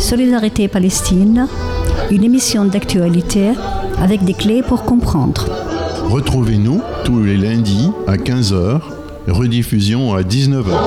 Solidarité Palestine, une émission d'actualité avec des clés pour comprendre. Retrouvez-nous tous les lundis à 15h, rediffusion à 19h.